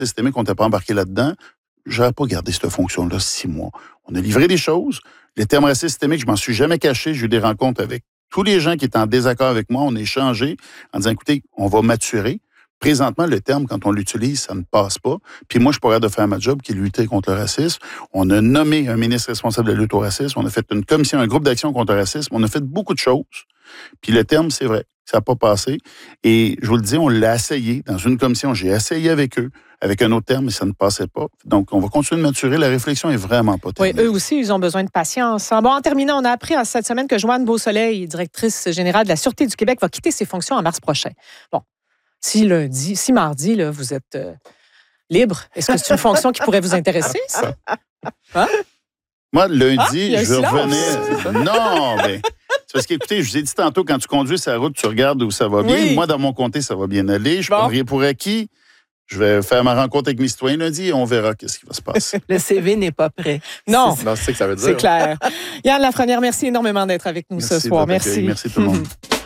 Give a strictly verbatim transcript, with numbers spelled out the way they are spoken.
systémique, on n'était pas embarqué là-dedans. Je n'aurais pas gardé cette fonction-là six mois. On a livré des choses. Les termes racistes systémiques, je m'en suis jamais caché. J'ai eu des rencontres avec tous les gens qui étaient en désaccord avec moi. On a échangé en disant, écoutez, on va maturer. Présentement, le terme, quand on l'utilise, ça ne passe pas. Puis moi, je pourrais de faire ma job qui est lutter contre le racisme. On a nommé un ministre responsable de la lutte au racisme. On a fait une commission, un groupe d'action contre le racisme. On a fait beaucoup de choses. Puis le terme, c'est vrai, ça n'a pas passé. Et je vous le dis, on l'a essayé dans une commission. J'ai essayé avec eux, avec un autre terme, mais ça ne passait pas. Donc, on va continuer de maturer. La réflexion est vraiment pas terminée. Oui, eux aussi, ils ont besoin de patience. Bon, en terminant, on a appris cette semaine que Joanne Beausoleil, directrice générale de la Sûreté du Québec, va quitter ses fonctions en mars prochain. Bon. Si lundi, si mardi, là, vous êtes euh, libre, est-ce que c'est une fonction qui pourrait vous intéresser, ça? Hein? Moi, lundi, ah, je revenais. Non, mais c'est parce qu'écoutez, je vous ai dit tantôt, quand tu conduis sur la route, tu regardes où ça va bien. Oui. Moi, dans mon comté, ça va bien aller. Je bon. prends rien pour acquis. Je vais faire ma rencontre avec mes citoyens lundi et on verra qu'est-ce qui va se passer. Le C V n'est pas prêt. Non. C'est, non, c'est ça que ça veut dire. C'est clair. Yann Lafrenière, merci énormément d'être avec nous merci ce soir. Merci. Merci tout le monde.